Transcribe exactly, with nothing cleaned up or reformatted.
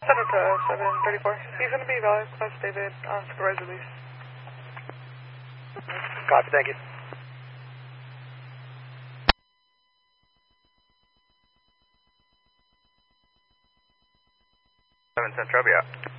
Send it to seven thirty-four. He's going to be valid, plus David, on supervised release. Copy, thank you. seven Centrovia.